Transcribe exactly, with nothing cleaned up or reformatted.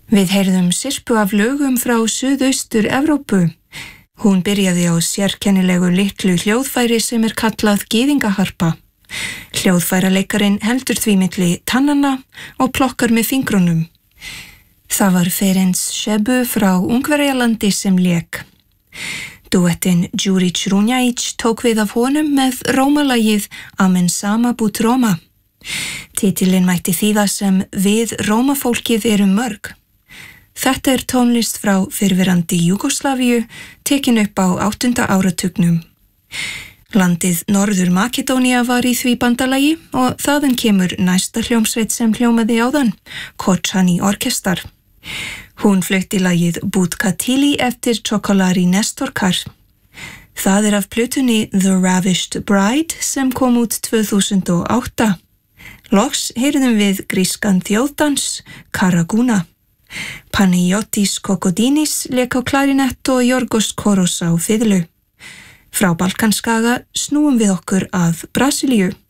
Við heyrðum sirpu af lögum frá Suðaustur-Evrópu. Hún byrjaði á sérkennilegu litlu hljóðfæri sem er kallað gyðingaharpa. Hljóðfæraleikarin heldur því milli tannanna og plokkar með fingrunum. Það var Ferenc Shebu frá Ungverjalandi sem lék. Duettin Đurić Runjajić tók við af honum með rómalagið Amen sama bút Roma. Titilinn mætti þýða sem Við Rómafólkið erum mörg. Þetta er tónlist frá fyrrverandi Júgóslavíu, tekin upp á áttunda áratugnum. Landið Norður Makedónía var í því bandalagi og þaðan kemur næsta hljómsveit sem hljómaði áðan, Kočani Orkestar. Hún flutti lagið Budka Tili eftir Çokolari Nestorkar. Það er af plötunni The Ravished Bride sem kom út tvö þúsund og átta. Loks heyrðum við grískan þjóðdans Karaguna. Panagiotis Kokodinis lék á klarinett og Jorgos Koros á fiðlu. Frá Balkanskaga snúum við okkur að Brasilíu.